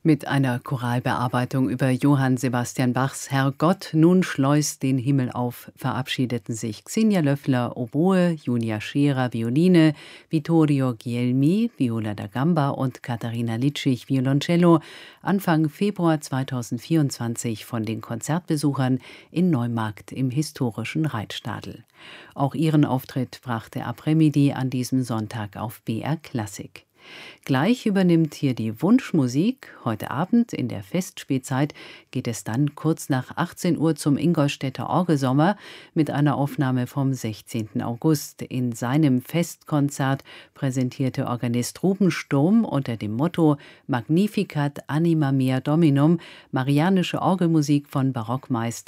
Mit einer Choralbearbeitung über Johann Sebastian Bachs Herrgott, nun schleust den Himmel auf, verabschiedeten sich Xenia Löffler, Oboe, Julia Scherer, Violine, Vittorio Guglielmi, Viola da Gamba und Katharina Litschig, Violoncello, Anfang Februar 2024 von den Konzertbesuchern in Neumarkt im historischen Reitstadel. Auch ihren Auftritt brachte Après-Midi an diesem Sonntag auf BR Klassik. Gleich übernimmt hier die Wunschmusik. Heute Abend in der Festspielzeit geht es dann kurz nach 18 Uhr zum Ingolstädter Orgelsommer mit einer Aufnahme vom 16. August. In seinem Festkonzert präsentierte Organist Ruben Sturm unter dem Motto Magnificat anima mea dominum marianische Orgelmusik von Barockmeister